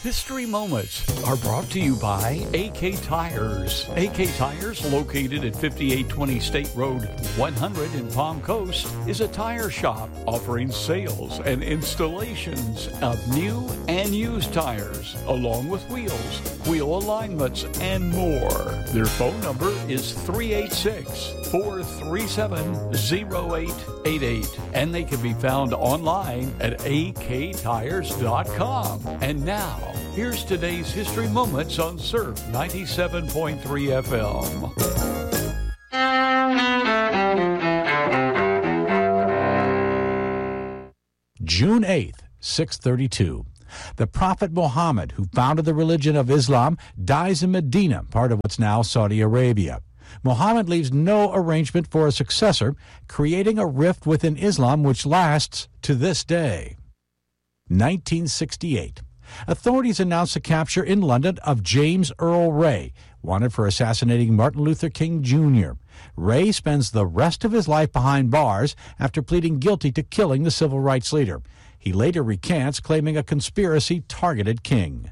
History Moments are brought to you by AK Tires. AK Tires, located at 5820 State Road 100 in Palm Coast, is a tire shop offering sales and installations of new and used tires, along with wheels, wheel alignments, and more. Their phone number is 386-437-0888, and they can be found online at aktires.com. And now, here's today's History Moments on Surf 97.3 FM. June 8th, 632. The Prophet Muhammad, who founded the religion of Islam, dies in Medina, part of what's now Saudi Arabia. Muhammad leaves no arrangement for a successor, creating a rift within Islam which lasts to this day. 1968. Authorities announced the capture in London of James Earl Ray, wanted for assassinating Martin Luther King Jr. Ray spends the rest of his life behind bars after pleading guilty to killing the civil rights leader. He later recants, claiming a conspiracy targeted King.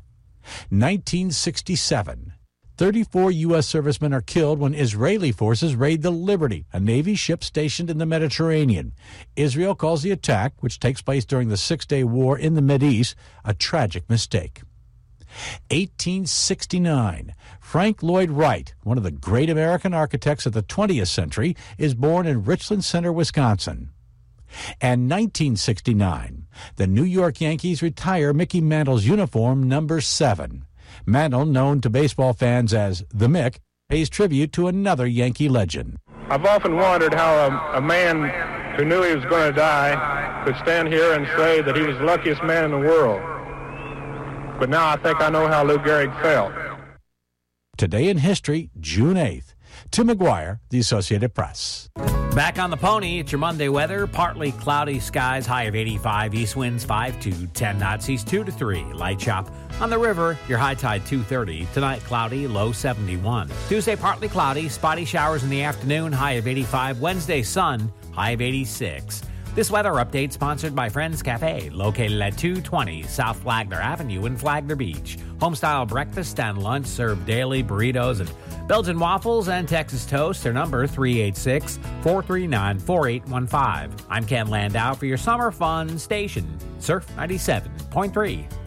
1967. 34 U.S. servicemen are killed when Israeli forces raid the Liberty, a Navy ship stationed in the Mediterranean. Israel calls the attack, which takes place during the Six-Day War in the Mideast, a tragic mistake. 1869. Frank Lloyd Wright, one of the great American architects of the 20th century, is born in Richland Center, Wisconsin. And 1969. The New York Yankees retire Mickey Mantle's uniform number 7. Mantle, known to baseball fans as the Mick, pays tribute to another Yankee legend. I've often wondered how a man who knew he was going to die could stand here and say that he was the luckiest man in the world. But now I think I know how Lou Gehrig felt. Today in History, June 8th. Tim McGuire, The Associated Press. Back on the pony, it's your Monday weather. Partly cloudy skies, high of 85. East winds 5 to 10 knots, east 2 to 3. Light chop on the river, your high tide 2:30. Tonight, cloudy, low 71. Tuesday, partly cloudy, spotty showers in the afternoon, high of 85. Wednesday, sun, high of 86. This weather update sponsored by Friends Cafe, located at 220 South Flagler Avenue in Flagler Beach. Homestyle breakfast and lunch served daily, burritos and Belgian waffles and Texas toast. Their number 386-439-4815. I'm Ken Landau for your summer fun station, Surf 97.3.